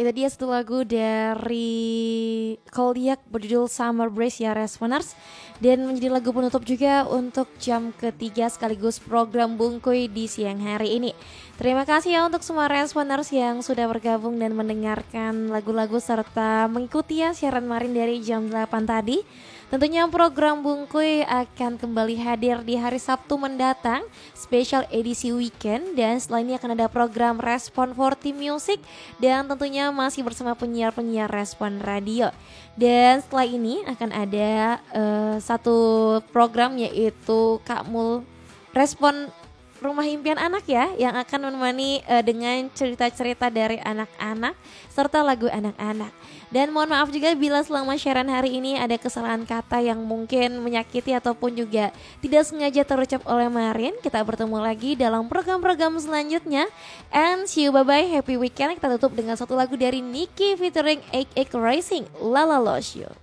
Itu dia satu lagu dari Koldiak berjudul Summer Breeze ya Responers. Dan menjadi lagu penutup juga untuk jam ketiga sekaligus program Bungkuy di siang hari ini. Terima kasih ya untuk semua Responers yang sudah bergabung dan mendengarkan lagu-lagu serta mengikuti ya siaran Marin dari jam 8 tadi. Tentunya program Bungkuy akan kembali hadir di hari Sabtu mendatang, spesial edisi weekend, dan setelah ini akan ada program Respon 40 Music dan tentunya masih bersama penyiar-penyiar Respon Radio. Dan setelah ini akan ada satu program yaitu Kak Mul Respon Rumah Impian Anak ya, yang akan menemani dengan cerita-cerita dari anak-anak serta lagu anak-anak. Dan mohon maaf juga bila selama siaran hari ini ada kesalahan kata yang mungkin menyakiti ataupun juga tidak sengaja terucap oleh Marin. Kita bertemu lagi dalam program-program selanjutnya. And see you, bye-bye, happy weekend. Kita tutup dengan satu lagu dari Nicky featuring 88 Racing, La La Loves You.